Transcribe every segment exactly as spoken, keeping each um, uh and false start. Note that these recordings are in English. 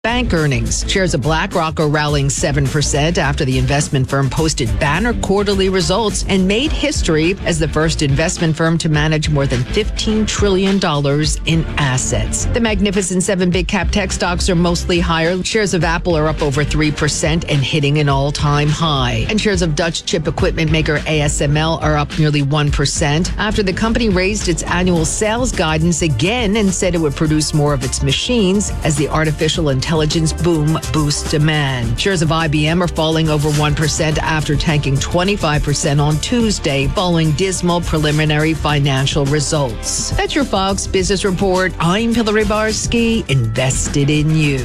Bank earnings. Shares of BlackRock are rallying seven percent after the investment firm posted banner quarterly results and made history as the first investment firm to manage more than fifteen trillion dollars in assets. The Magnificent Seven big cap tech stocks are mostly higher. Shares of Apple are up over three percent and hitting an all-time high. And shares of Dutch chip equipment maker A S M L are up nearly one percent after the company raised its annual sales guidance again and said it would produce more of its machines as the artificial intelligence Intelligence boom boosts demand. Shares of I B M are falling over one percent after tanking twenty-five percent on Tuesday following dismal preliminary financial results. That's your Fox Business Report. I'm Hillary Barsky, invested in you.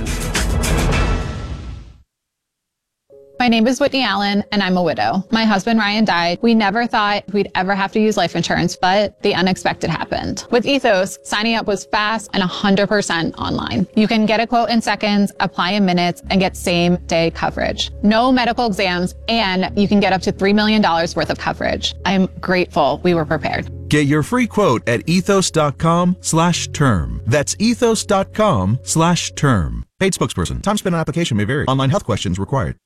My name is Whitney Allen, and I'm a widow. My husband, Ryan, died. We never thought we'd ever have to use life insurance, but the unexpected happened. With Ethos, signing up was fast and one hundred percent online. You can get a quote in seconds, apply in minutes, and get same-day coverage. No medical exams, and you can get up to three million dollars worth of coverage. I'm grateful we were prepared. Get your free quote at ethos.com slash term. That's ethos.com slash term. Paid spokesperson. Time spent on application may vary. Online health questions required.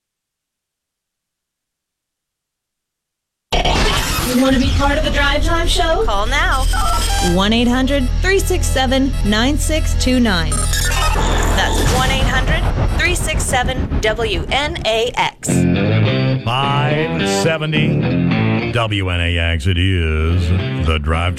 You want to be part of the Drive Time Show? Call now. one eight hundred three six seven nine six two nine. That's one eight hundred three six seven W N A X. five seventy W N A X. It is the Drive